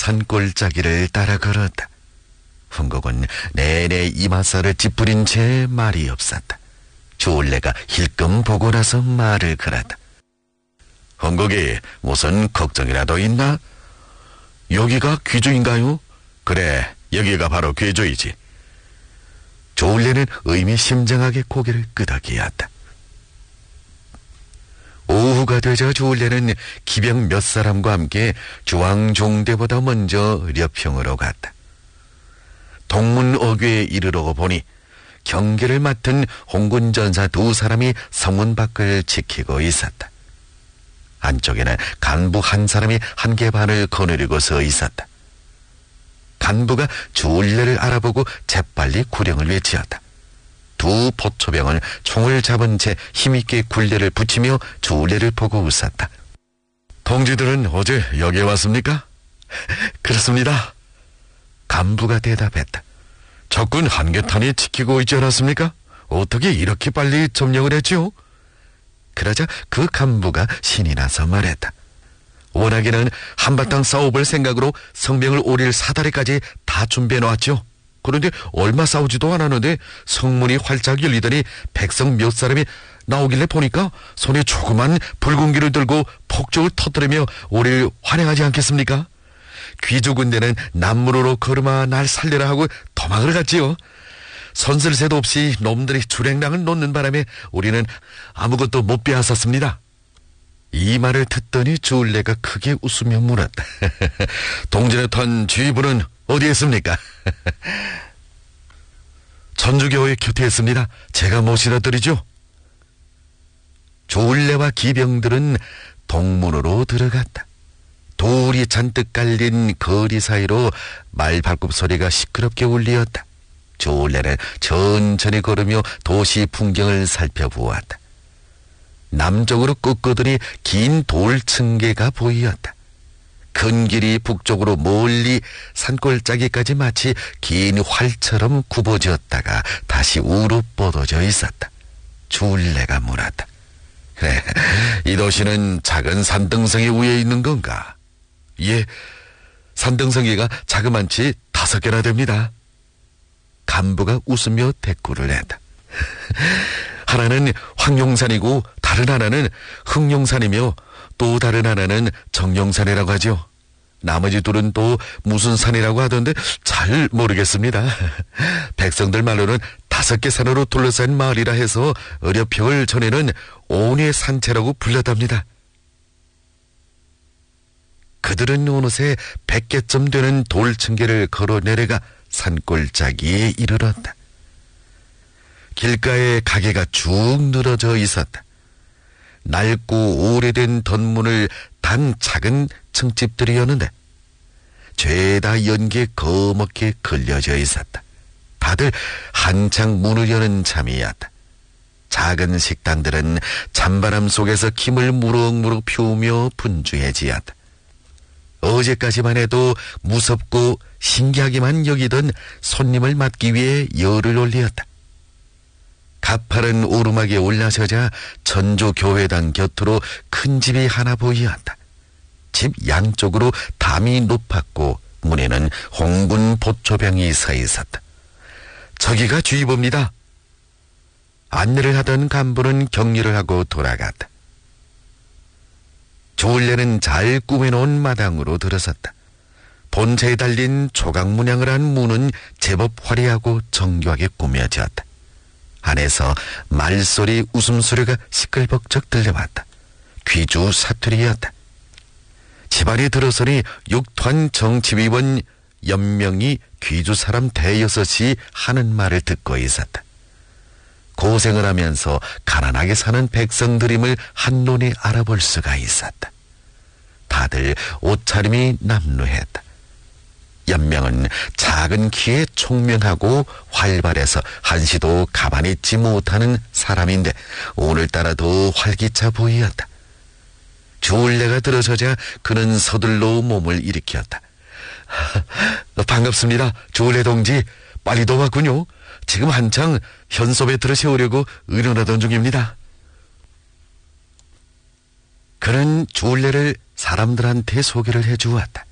산골짜기를 따라 걸었다. 흥국은 내내 이마살을 찌푸린 채 말이 없었다. 주울레가 힐끔 보고 나서 말을 걸었다. 흥국이 무슨 걱정이라도 있나? 여기가 귀주인가요? 그래, 여기가 바로 귀주이지. 주울레는 의미심장하게 고개를 끄덕이었다. 오후가 되자 주울레는 기병 몇 사람과 함께 주왕종대보다 먼저 려평으로 갔다. 동문어귀에 이르러 보니 경계를 맡은 홍군전사 2사람이 성문 밖을 지키고 있었다. 안쪽에는 간부 1사람이 한개 반을 거느리고 서 있었다. 간부가 주울레를 알아보고 재빨리 구령을 외치었다. 2 포초병은 총을 잡은 채 힘있게 굴레를 붙이며 주울레를 보고 웃었다. 동지들은 어제 여기에 왔습니까? 그렇습니다. 간부가 대답했다. 적군 한계탄이 지키고 있지 않았습니까? 어떻게 이렇게 빨리 점령을 했지요? 그러자 그 간부가 신이 나서 말했다. 워낙에는 한바탕 싸워볼 생각으로 성명을 오릴 사다리까지 다 준비해 놓았죠. 그런데 얼마 싸우지도 않았는데 성문이 활짝 열리더니 백성 몇 사람이 나오길래 보니까 손에 조그만 붉은기를 들고 폭죽을 터뜨리며 우리를 환영하지 않겠습니까? 귀주 군대는 남문으로 걸음아 날 살려라 하고 도망을 갔지요. 선슬새도 없이 놈들이 주랭랑을 놓는 바람에 우리는 아무것도 못 빼앗았습니다. 이 말을 듣더니 주울레가 크게 웃으며 물었다. 동진에 탄 지휘부는 어디에 있습니까? 천주교의 곁에 있습니다. 제가 모시다 드리죠. 주울레와 기병들은 동문으로 들어갔다. 돌이 잔뜩 깔린 거리 사이로 말발굽 소리가 시끄럽게 울리었다. 주울레는 천천히 걸으며 도시 풍경을 살펴보았다. 남쪽으로 꺾어더니 긴 돌층계가 보이었다. 큰 길이 북쪽으로 멀리 산골짜기까지 마치 긴 활처럼 굽어졌다가 다시 우로 뻗어져 있었다. 주울레가 물었다. 그래, 이 도시는 작은 산등성이 위에 있는 건가? 예, 산등성이가 자그만치 5개나 됩니다. 간부가 웃으며 대꾸를 했다. 하나는 황룡산이고 다른 하나는 흑룡산이며 또 다른 하나는 정룡산이라고 하죠. 나머지 둘은 또 무슨 산이라고 하던데 잘 모르겠습니다. 백성들 말로는 5개 산으로 둘러싼 마을이라 해서 어려평을 전에는 온의 산채라고 불렸답니다. 그들은 어느새 100개쯤 되는 돌층계를 걸어 내려가 산골짜기에 이르렀다. 길가에 가게가 쭉 늘어져 있었다. 낡고 오래된 덧문을 단 작은 층집들이었는데 죄다 연기에 거먹게 걸려져 있었다. 다들 한창 문을 여는 참이었다. 작은 식당들은 찬바람 속에서 김을 무럭무럭 피우며 분주해지었다. 어제까지만 해도 무섭고 신기하기만 여기던 손님을 맞기 위해 열을 올리었다. 가파른 오르막에 올라서자 천주교회당 곁으로 큰 집이 하나 보이었다. 집 양쪽으로 담이 높았고 문에는 홍군 보초병이 서 있었다. 저기가 주의보입니다. 안내를 하던 간부는 격리를 하고 돌아갔다. 주울레는 잘 꾸며놓은 마당으로 들어섰다. 본체에 달린 조각문양을 한 문은 제법 화려하고 정교하게 꾸며졌다. 안에서 말소리, 웃음소리가 시끌벅적 들려왔다. 귀주 사투리였다. 집안에 들어서니 육团정치위원 연명이 귀주 사람 대여섯이 하는 말을 듣고 있었다. 고생을 하면서 가난하게 사는 백성들임을 한눈에 알아볼 수가 있었다. 다들 옷차림이 남루했다. 연명은 작은 키에 총명하고 활발해서 한시도 가만히 있지 못하는 사람인데 오늘따라 더 활기차 보이었다. 주울레가 들어서자 그는 서둘러 몸을 일으켰다. 반갑습니다. 주울레 동지, 빨리도 왔군요. 지금 한창 현sob에 들어 세우려고 의논하던 중입니다. 그는 주울레를 사람들한테 소개를 해주었다.